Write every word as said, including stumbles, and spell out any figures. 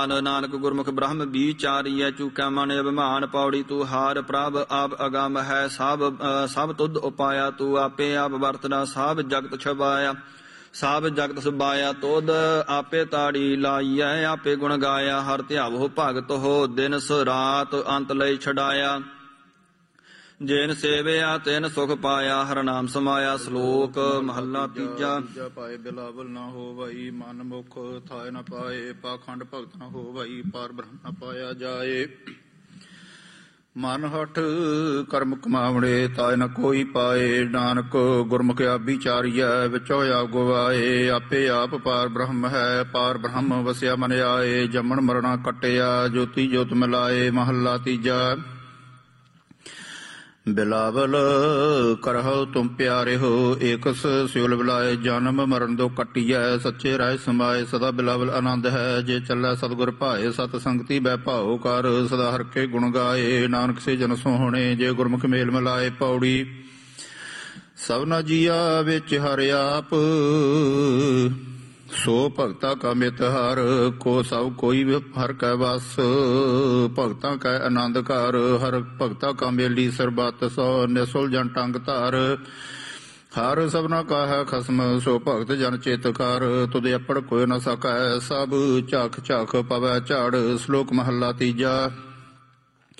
ਨਾਨਕ ਗੁਰਮੁਖ ਬ੍ਰਹਮ ਵਿਚਾਰੀਐ ਚੂਕੈ ਮਨ ਅਭਿਮਾਨ। ਪੌੜੀ ਤੂੰ ਹਾਰ ਪ੍ਰਭ ਆਪ ਅਗੰਮ ਹੈ ਸਭ ਸਭ ਤੁਧ ਉਪਾਇਆ। ਤੂੰ ਆਪੇ ਆਪ ਵਰਤਨਾ ਸਭ ਜਗਤ ਛਬਾਇਆ। ਸਭ ਜਗਤ ਸਬਾਇਆ ਤੁਧ ਆਪੇ ਤਾੜੀ ਲਾਈਐ। ਆਪੇ ਗੁਣ ਗਾਇਆ ਹਰ ਧਿਆਵੋ ਭਗਤ ਹੋ। ਦਿਨ ਸ ਰਾਤ ਅੰਤ ਲਈ ਛਡਾਇਆ। ਜਿਨ ਸੇਵਿਆ ਤਿਨ ਸੁਖ ਪਾਇਆ ਹਰ ਨਾਮ ਸਮਾਇਆ। ਸ਼ਲੋਕ ਮਹੱਲਾ ਤੀਜਾ। ਪਾਏ ਬਿਲਾਵਲ ਨਾ ਹੋਵਈ ਮਨ ਮੁਖ ਥਾਇ ਨ ਪਾਏ। ਪਾਖੰਡ ਭਗਤ ਨ ਹੋਵਈ ਪਾਰ ਬ੍ਰਹਮ ਨ ਪਾਇਆ ਜਾਏ। ਮਨ ਹਠ ਕਰਮ ਕਮਾਵਣੇ ਤਾਇ ਨ ਕੋਈ ਪਾਏ। ਨਾਨਕ ਗੁਰਮੁਖ ਵਿਚਾਰੀਐ ਵਿਚੋ ਆਪ ਗਵਾਏ। ਆਪੇ ਆਪ ਪਾਰ ਬ੍ਰਹਮ ਹੈ ਪਾਰ ਬ੍ਰਹਮ ਵਸਿਆ ਮਨ ਆਏ। ਜੰਮਣ ਮਰਣਾ ਕੱਟਿਆ ਜੋਤੀ ਜੋਤ ਮਿਲਾਏ। ਮਹੱਲਾ ਤੀਜਾ। ਬਿਲਾਵਲ ਕਰਹੁ ਤੁਮ ਪਿਆਰੇ ਹੋ ਏਕਸ ਸਿਉਲ ਬਿਲਾਏ। ਜਨਮ ਮਰਨ ਦੋ ਕੱਟੀਐ ਸੱਚੇ ਰਾਏ ਸਮਾਏ। ਸਦਾ ਬਿਲਾਵਲ ਆਨੰਦ ਹੈ ਜੇ ਚੱਲੈ ਸਤਿਗੁਰ ਭਾਏ। ਸਤ ਸੰਗਤੀ ਬੈ ਭਾਉ ਕਰ ਸਦਾ ਹਰਿ ਕੇ ਗੁਣ ਗਾਏ। ਨਾਨਕ ਸੇ ਜਨ ਸੋਹਣੇ ਜੇ ਗੁਰਮੁਖ ਮੇਲ ਮਿਲਾਏ। ਪੌੜੀ ਸਭਨਾ ਜੀਆ ਵਿੱਚ ਹਰਿ ਆਪ ਸੋ ਭਗਤਾ ਕਾ ਮਿਤ ਹਰ। ਕੋ ਸਭ ਕੋਈ ਹਰ ਕੈ ਵਸ ਭਗਤਾਂ ਕੈ ਆਨੰਦ ਘਰ। ਹਰ ਭਗਤਾ ਕਾ ਮੇਲੀ ਸਰਬਤ ਸੋ ਨਿਸੁਲ ਜਨ ਟੰਗ ਧਾਰ। ਹਰ ਸਭਨਾ ਕਾ ਹੈ ਖਸਮ ਸੋ ਭਗਤ ਜਨ ਚਿਤ ਕਰ। ਤੁਧ ਅਪੜ ਕੋਈ ਨ ਸਕੈ ਸਭ ਝਾਕ ਝਾਕ ਪਵੈ ਝਾੜ। ਸ਼ਲੋਕ ਮਹੱਲਾ ਤੀਜਾ।